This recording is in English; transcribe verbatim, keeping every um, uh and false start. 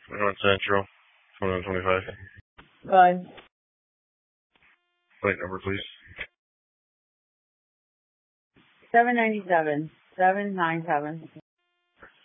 North Central, twenty-one twenty-five. Fine. Plate number, please. seven ninety-seven, seven nine seven.